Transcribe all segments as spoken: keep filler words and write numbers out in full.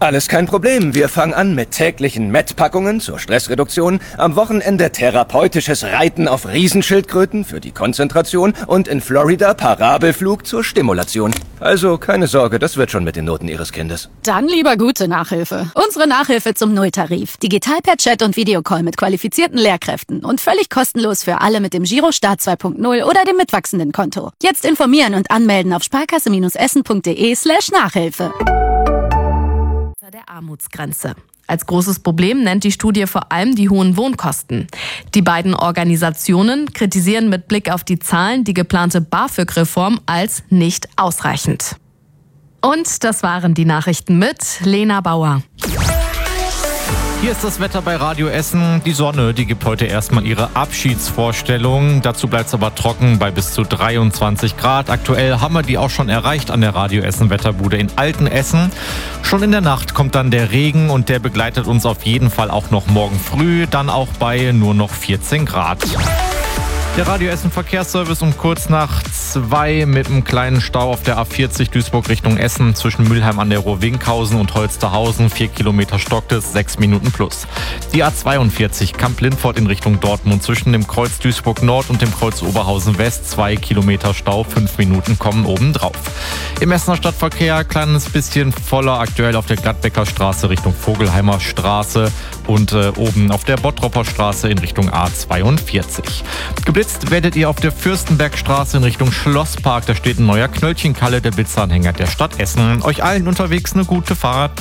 Alles kein Problem. Wir fangen an mit täglichen Met-Packungen zur Stressreduktion, am Wochenende therapeutisches Reiten auf Riesenschildkröten für die Konzentration und in Florida Parabelflug zur Stimulation. Also keine Sorge, das wird schon mit den Noten Ihres Kindes. Dann lieber gute Nachhilfe. Unsere Nachhilfe zum Nulltarif. Digital per Chat und Videocall mit qualifizierten Lehrkräften und völlig kostenlos für alle mit dem Girostart zwei Punkt null oder dem mitwachsenden Konto. Jetzt informieren und anmelden auf sparkasse-essen.de slash Nachhilfe. Der Armutsgrenze. Als großes Problem nennt die Studie vor allem die hohen Wohnkosten. Die beiden Organisationen kritisieren mit Blick auf die Zahlen die geplante BAföG-Reform als nicht ausreichend. Und das waren die Nachrichten mit Lena Bauer. Hier ist das Wetter bei Radio Essen. Die Sonne, die gibt heute erstmal ihre Abschiedsvorstellung. Dazu bleibt es aber trocken bei bis zu dreiundzwanzig Grad. Aktuell haben wir die auch schon erreicht an der Radio Essen Wetterbude in Altenessen. Schon in der Nacht kommt dann der Regen und der begleitet uns auf jeden Fall auch noch morgen früh. Dann auch bei nur noch vierzehn Grad. Der Radio Essen Verkehrsservice um kurz nach zwei mit einem kleinen Stau auf der A vierzig Duisburg Richtung Essen zwischen Mülheim an der Ruhr-Winkhausen und Holsterhausen. Vier Kilometer stockt es, sechs Minuten plus. Die A zweiundvierzig Kamp-Lindfort in Richtung Dortmund zwischen dem Kreuz Duisburg Nord und dem Kreuz Oberhausen West. Zwei Kilometer Stau, fünf Minuten kommen obendrauf. Im Essener Stadtverkehr kleines bisschen voller aktuell auf der Gladbecker Straße Richtung Vogelheimer Straße und äh, oben auf der Bottropper Straße in Richtung A zweiundvierzig. Geblitzt werdet ihr auf der Fürstenbergstraße in Richtung Schlosspark. Da steht ein neuer Knöllchenkalle, der Blitzeranhänger der Stadt Essen. Euch allen unterwegs eine gute Fahrt.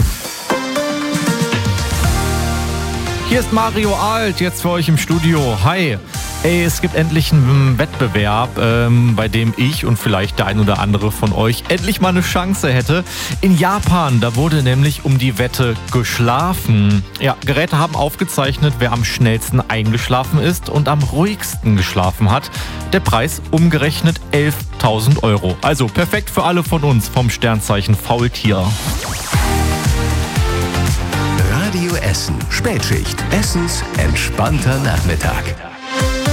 Hier ist Mario Alt, jetzt für euch im Studio. Hi. Ey, es gibt endlich einen Wettbewerb, ähm, bei dem ich und vielleicht der ein oder andere von euch endlich mal eine Chance hätte. In Japan, da wurde nämlich um die Wette geschlafen. Ja, Geräte haben aufgezeichnet, wer am schnellsten eingeschlafen ist und am ruhigsten geschlafen hat. Der Preis umgerechnet elftausend Euro. Also perfekt für alle von uns vom Sternzeichen Faultier. Radio Essen. Spätschicht. Essens entspannter Nachmittag.